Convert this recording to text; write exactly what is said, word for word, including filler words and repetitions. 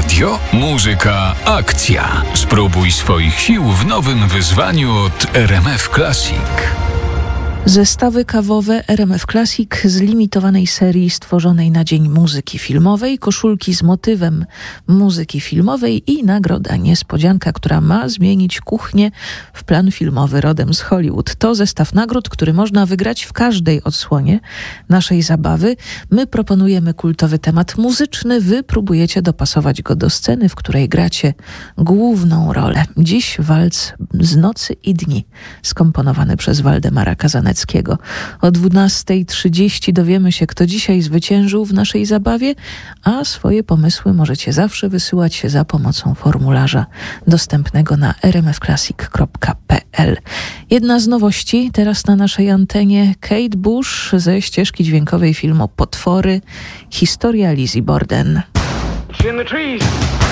Radio, muzyka, akcja. Spróbuj swoich sił w nowym wyzwaniu od R M F Classic. Zestawy kawowe R M F Classic z limitowanej serii stworzonej na Dzień Muzyki Filmowej, koszulki z motywem muzyki filmowej i nagroda niespodzianka, która ma zmienić kuchnię w plan filmowy rodem z Hollywood. To zestaw nagród, który można wygrać w każdej odsłonie naszej zabawy. My proponujemy kultowy temat muzyczny, wy próbujecie dopasować go do sceny, w której gracie główną rolę. Dziś walc z Nocy i dni, skomponowany przez Waldemara Kazaneckiego. O dwunasta trzydzieści dowiemy się, kto dzisiaj zwyciężył w naszej zabawie, a swoje pomysły możecie zawsze wysyłać za pomocą formularza dostępnego na r m f classic kropka p l. Jedna z nowości teraz na naszej antenie: Kate Bush ze ścieżki dźwiękowej filmu Potwory, historia Lizzie Borden. It's in the trees.